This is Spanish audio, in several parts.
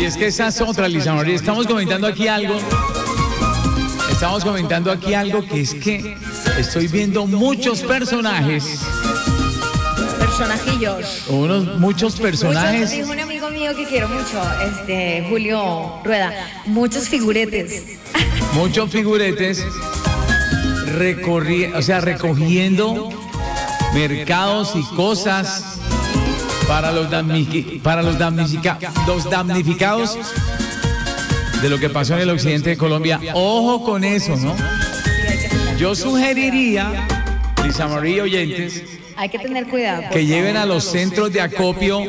es que esa es otra, Lisa María. Estamos comentando aquí algo que es que estoy viendo muchos personajes. Personajillos. Muchos personajes. Dijo un amigo mío que quiero mucho, Julio Rueda. Muchos figuretes. Muchos figuretes recogiendo mercados y cosas para los damnificados de lo que pasó en el occidente de Colombia. Ojo con eso, ¿no? Yo sugeriría, Lisa María, oyentes, hay que tener cuidado. Que lleven a los centros de acopio,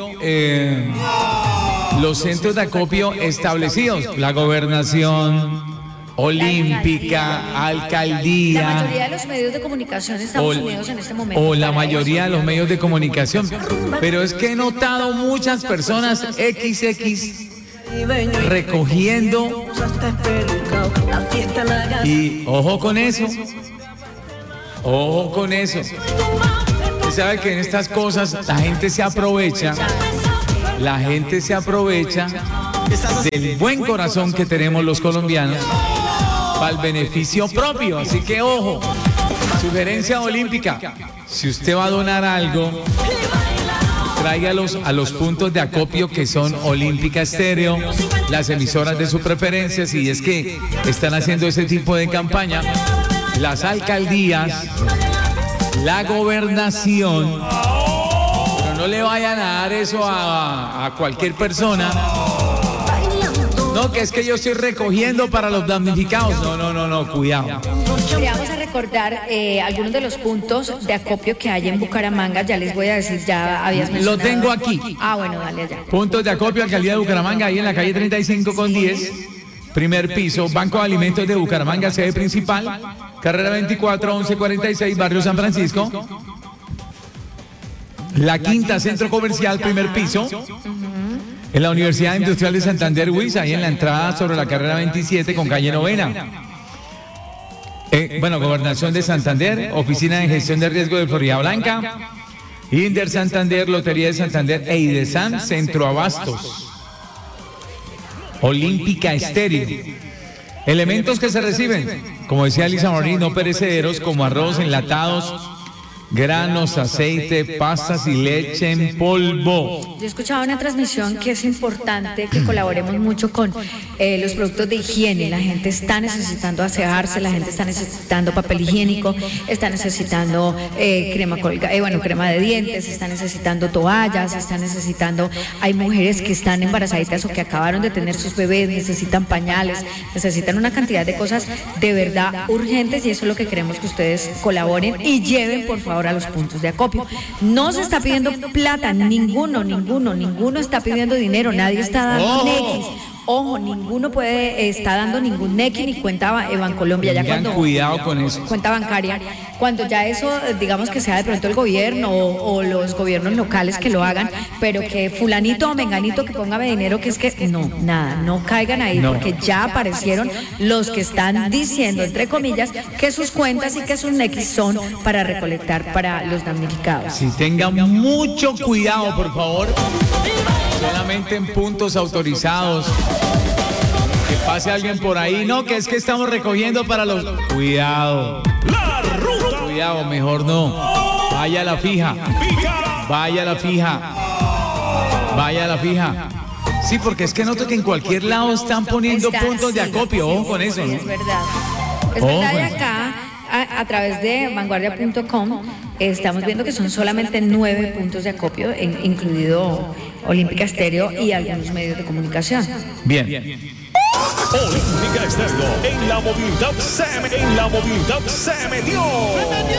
establecidos, la gobernación, olímpica, alcaldía. La mayoría de los medios de comunicación estamos unidos en este momento. O la mayoría de los medios de comunicación. Pero es que he notado muchas personas XX recogiendo. Y ojo con eso. Ojo con eso. Usted sabe que en estas cosas la gente se aprovecha del buen corazón que tenemos los colombianos para el beneficio propio. Así que ojo, sugerencia olímpica, si usted va a donar algo, tráigalos a los puntos de acopio que son Olímpica Estéreo, las emisoras de su preferencia, si es que están haciendo ese tipo de campaña, las alcaldías, la gobernación. Pero no le vayan a dar eso a cualquier persona. No, que es que yo estoy recogiendo para los damnificados. No, cuidado. Vamos a recordar algunos de los puntos de acopio que hay en Bucaramanga. Ya les voy a decir, ya habías mencionado. Lo tengo aquí. Bueno, dale allá. Puntos de acopio, alcaldía de Bucaramanga, ahí en la calle 35 con 10. Primer piso, Banco de Alimentos de Bucaramanga, sede principal, carrera 24, 1146, barrio San Francisco. La Quinta, centro comercial, primer piso. En la Universidad Industrial de Santander, UIS, ahí en la entrada sobre la carrera 27 con calle Novena. Gobernación de Santander, Oficina de Gestión de Riesgo de Florida Blanca, Inder Santander, Lotería de Santander e IDESAN, Centro Abastos. Olímpica Estéreo. Elementos que se reciben, como decía Lisa María, no perecederos como arroz, enlatados, granos, aceite, pastas y leche en polvo. Yo escuchaba una transmisión que es importante que colaboremos mucho con los productos de higiene. La gente está necesitando asearse, la gente está necesitando papel higiénico, está necesitando crema de dientes, está necesitando toallas, está necesitando. Hay mujeres que están embarazaditas o que acabaron de tener sus bebés, necesitan pañales, necesitan una cantidad de cosas de verdad urgentes, y eso es lo que queremos que ustedes colaboren y lleven, por favor, a los puntos de acopio. No se está pidiendo plata, ninguno está pidiendo dinero, nadie está dando nequis. Ojo, ninguno está dando ningún nequi ni cuenta Bancolombia. Ya cuando cuidado con eso. Cuenta bancaria. Cuando ya eso, digamos que sea de pronto el gobierno o los gobiernos locales que lo hagan, pero que fulanito o menganito que póngame dinero, que es que no caigan ahí, porque ya aparecieron los que están diciendo, entre comillas, que sus cuentas y que sus nequis son para recolectar para los damnificados. Sí, tengan mucho cuidado, por favor. Solamente en puntos autorizados. Que pase alguien por ahí. No, que es que estamos recogiendo para los... Cuidado. Cuidado, mejor no. Vaya a la fija. Sí, porque es que noto que en cualquier lado están poniendo puntos de acopio. Ojo con eso, ¿no? Es verdad. Es verdad, y acá, a través de vanguardia.com, estamos viendo que son solamente 9 puntos de acopio, incluido Olímpica Estéreo y algunos medios de comunicación. Bien. Olímpica Estéreo, en la movilidad se metió.